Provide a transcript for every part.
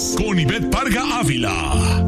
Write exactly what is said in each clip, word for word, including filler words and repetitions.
Noticias con Ivette Parga Ávila.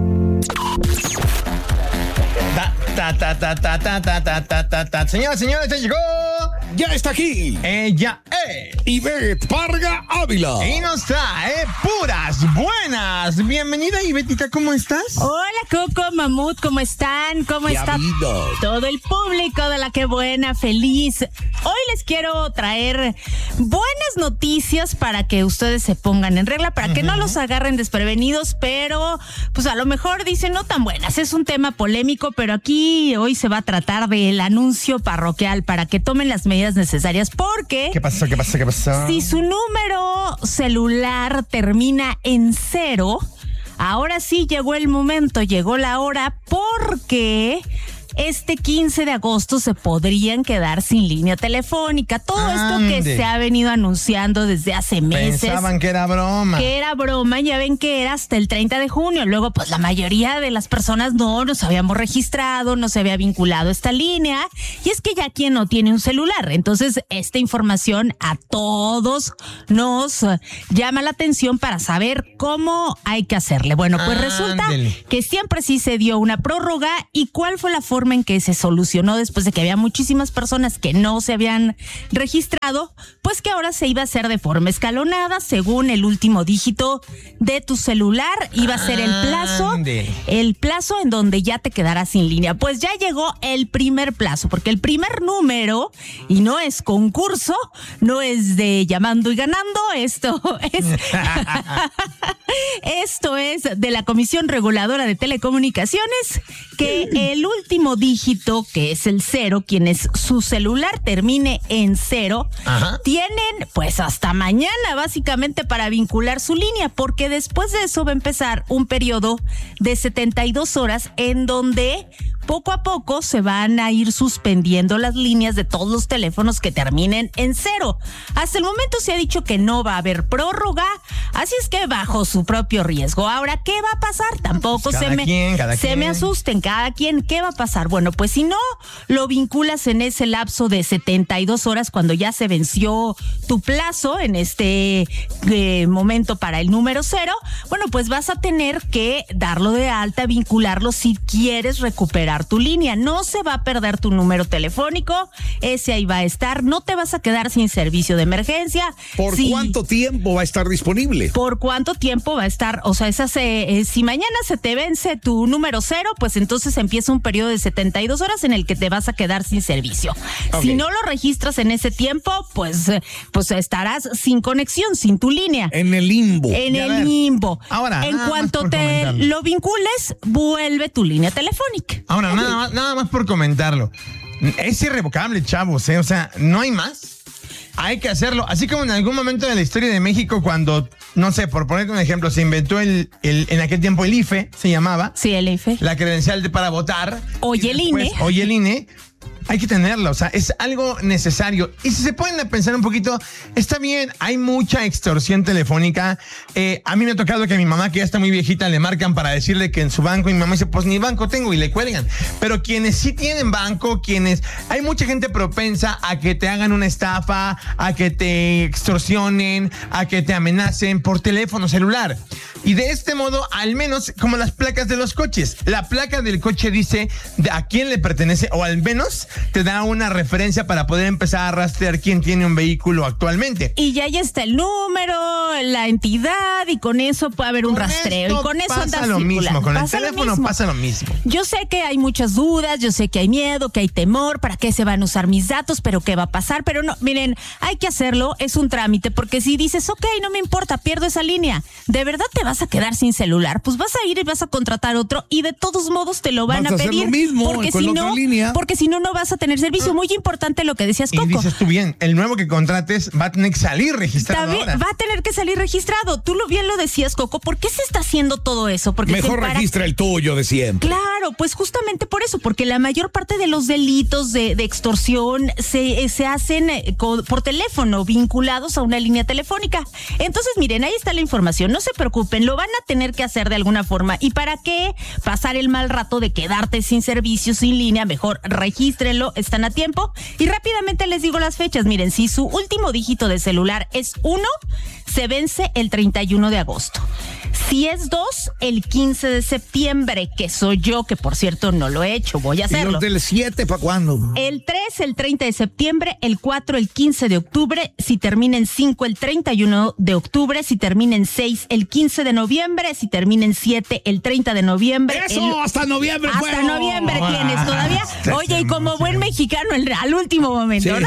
Ta, ta, ta, ta, ta, ta, ta, ta, ta, ta, ta. Señoras, señores, ya llegó. Ya está aquí. Ella es Ivette Parga Ávila. Y nos trae puras buenas. Bienvenida, Ivetita, ¿cómo estás? Hola, Coco, Mamut, ¿cómo están? ¿Cómo ¿Qué está habido? todo el público de La Que Buena, feliz? Hoy les quiero traer buenas noticias para que ustedes se pongan en regla, para que uh-huh. no los agarren desprevenidos, pero pues a lo mejor dicen no tan buenas. Es un tema polémico, pero aquí hoy se va a tratar del anuncio parroquial para que tomen las medidas necesarias, porque ¿Qué pasó? ¿Qué pasó? ¿Qué pasó? si su número celular termina en cero, ahora sí llegó el momento, llegó la hora, porque este quince de agosto se podrían quedar sin línea telefónica. Todo Ande. esto que se ha venido anunciando desde hace meses. Pensaban que era broma. Que era broma, ya ven que era hasta el treinta de junio. Luego, pues la mayoría de las personas no nos habíamos registrado, no se había vinculado esta línea. Y es que ya quien no tiene un celular. Entonces, esta información a todos nos llama la atención para saber cómo hay que hacerle. Bueno, pues resulta Ándele. que siempre sí se dio una prórroga. ¿Y cuál fue la forma en que se solucionó después de que había muchísimas personas que no se habían registrado? Pues que ahora se iba a hacer de forma escalonada según el último dígito de tu celular. Iba a ser el plazo, Ande. el plazo en donde ya te quedarás sin línea. Pues ya llegó el primer plazo, porque el primer número, y no es concurso, no es de llamando y ganando, esto es esto es de la Comisión Reguladora de Telecomunicaciones, que el último dígito, que es el cero, quienes su celular termine en cero, Ajá. tienen pues hasta mañana básicamente para vincular su línea, porque después de eso va a empezar un periodo de setenta y dos horas en donde poco a poco se van a ir suspendiendo las líneas de todos los teléfonos que terminen en cero. Hasta el momento se ha dicho que no va a haber prórroga, así es que bajo su propio riesgo. Ahora, ¿qué va a pasar? Tampoco Cada se me quien, cada se quien. me asusten, cada quien, ¿qué va a pasar? Bueno, pues si no lo vinculas en ese lapso de setenta y dos horas, cuando ya se venció tu plazo en este eh, momento para el número cero, bueno, pues vas a tener que darlo de alta, vincularlo si quieres recuperar tu línea. No se va a perder tu número telefónico, ese ahí va a estar, no te vas a quedar sin servicio de emergencia. ¿Por Si- cuánto tiempo va a estar disponible? ¿Por cuánto tiempo va a estar? O sea, esa se, eh, si mañana se te vence tu número cero, pues entonces empieza un periodo de setenta y dos horas en el que te vas a quedar sin servicio. Ok. Si no lo registras en ese tiempo, pues, eh, pues estarás sin conexión, sin tu línea. En el limbo. En Ya el ver. limbo. Ahora, en nada cuanto más por te comentarlo. lo vincules, vuelve tu línea telefónica. Ahora, nada más, nada más por comentarlo. Es irrevocable, chavos, ¿eh? O sea, no hay más. Hay que hacerlo. Así como en algún momento de la historia de México, cuando, no sé, por ponerte un ejemplo, se inventó el, el en aquel tiempo el I F E, se llamaba, Sí, el I F E. la credencial de, para votar. Hoy Y el después, I N E. Hoy el I N E. Hay que tenerla, o sea, es algo necesario. Y si se pueden pensar un poquito, está bien, hay mucha extorsión telefónica. Eh, a mí me ha tocado que a mi mamá, que ya está muy viejita, le marcan para decirle que en su banco, y mi mamá dice, pues ni banco tengo, y le cuelgan. Pero quienes sí tienen banco, quienes... Hay mucha gente propensa a que te hagan una estafa, a que te extorsionen, a que te amenacen por teléfono celular. Y de este modo, al menos, como las placas de los coches. La placa del coche dice de a quién le pertenece, o al menos te da una referencia para poder empezar a rastrear quién tiene un vehículo actualmente. Y ya ya está el número, la entidad, y con eso puede haber un Con rastreo. esto Y con eso pasa andas lo mismo, circulando. con el Pasa lo teléfono mismo. pasa lo mismo. Yo sé que hay muchas dudas, yo sé que hay miedo, que hay temor, para qué se van a usar mis datos, pero qué va a pasar. Pero no, miren, hay que hacerlo, es un trámite, porque si dices, ok, no me importa, pierdo esa línea, ¿de verdad te vas a quedar sin celular? Pues vas a ir y vas a contratar otro, y de todos modos te lo van Vas a a hacer pedir. lo mismo porque con si la otra no, línea. porque si no, no vas a tener servicio. Muy importante lo que decías, Coco. Y dices tú bien, el nuevo que contrates va a tener que salir registrado También ahora. va a tener que salir registrado. Tú lo bien lo decías, Coco. ¿Por qué se está haciendo todo eso? Porque Mejor se para- registra el tuyo de siempre. Claro, pues justamente por eso, porque la mayor parte de los delitos de, de extorsión se, se hacen eh, co- por teléfono, vinculados a una línea telefónica. Entonces, miren, ahí está la información. No se preocupen, lo van a tener que hacer de alguna forma. ¿Y para qué pasar el mal rato de quedarte sin servicio, sin línea? Mejor regístrenlo, están a tiempo. Y rápidamente les digo las fechas. Miren, si su último dígito de celular es uno, se vence el treinta y uno de agosto. Si es dos, el quince de septiembre, que soy yo, que por cierto no lo he hecho, voy a ¿Y hacerlo. los del siete para cuándo? El tres, el treinta de septiembre, el cuatro, el quince de octubre, si termina en cinco, el treinta y uno de octubre, si termina en seis, el quince de noviembre, si termina en siete, el treinta de noviembre. ¡Eso! El, ¡Hasta noviembre! hasta fuego. noviembre tienes todavía. Oye, y como buen mexicano, el, al último momento, Sí. ¿no?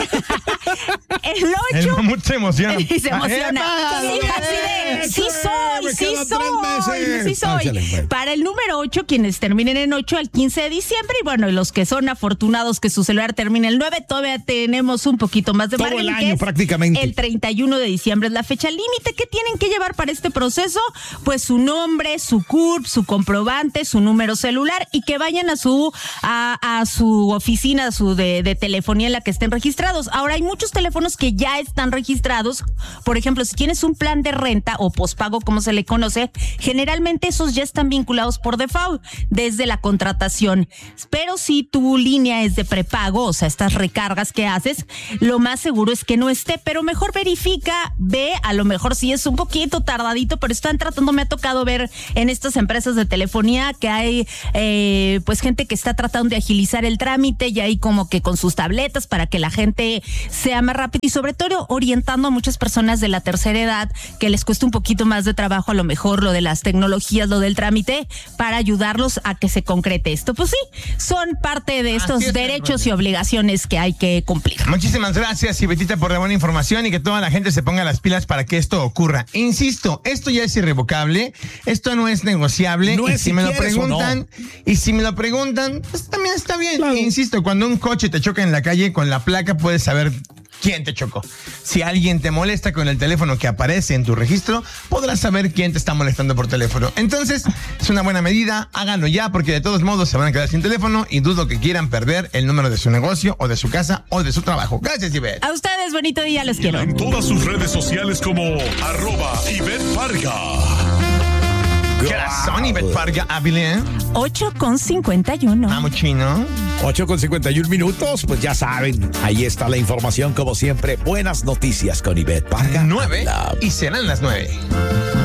El El ocho. mamut se emociona. Y se emociona. ¡Epa! Sí, así de, sí soy, Me sí quedan tres soy, meses. sí soy. Ándale, pues. Para el número ocho, quienes terminen en ocho, el quince de diciembre, y bueno, y los que son afortunados que su celular termine el nueve, todavía tenemos un poquito más de Todo margen, el que año, es prácticamente. el treinta y uno de diciembre es la fecha límite. ¿Qué tienen que llevar para este proceso? Pues su nombre, su C U R P, su comprobante, su número celular, y que vayan a su a, a su oficina su de, de telefonía en la que estén registrados. Ahora, hay muchos teléfonos que ya están registrados. Por ejemplo, si tienes un plan de renta o pospago, como se le conoce, generalmente esos ya están vinculados por default desde la contratación. Pero si tu línea es de prepago, o sea, estas recargas que haces, lo más seguro es que no esté, pero mejor verifica, ve, a lo mejor sí es un poquito tardadito, pero están tratando, me ha tocado ver en estas empresas de telefonía que hay eh, pues gente que está tratando de agilizar el trámite, y ahí como que con sus tabletas para que la gente sea más rápida, y sobre todo orientando a muchas personas de la tercera edad que les cuesta un poquito más de trabajo a lo mejor lo de las tecnologías, lo del trámite, para ayudarlos a que se concrete esto. Pues sí, son parte de estos Así es, derechos y obligaciones que hay que cumplir. Muchísimas gracias, Betita, por la buena información y que toda la gente se ponga las pilas para que esto ocurra. Insisto, esto ya es irrevocable, esto no es negociable. No y es si si me lo quieres o no. preguntan, y si me lo preguntan, pues también está bien. Claro. Insisto, cuando un coche te choca en la calle con la placa, puedes saber quién te chocó. Si alguien te molesta con el teléfono que aparece en tu registro, podrás saber quién te está molestando por teléfono. Entonces, es una buena medida, háganlo ya, porque de todos modos se van a quedar sin teléfono y dudo que quieran perder el número de su negocio o de su casa o de su trabajo. Gracias, Ivette. A ustedes, bonito día, los quiero. En todas sus redes sociales como arroba Ivette Parga. Corazón, Ivette Parga, Ávila. ocho con cincuenta y uno. Vamos, chino. ocho con cincuenta y un minutos, pues ya saben, ahí está la información como siempre. Buenas noticias con Ivette Parga. Nueve Ávila. y serán las nueve.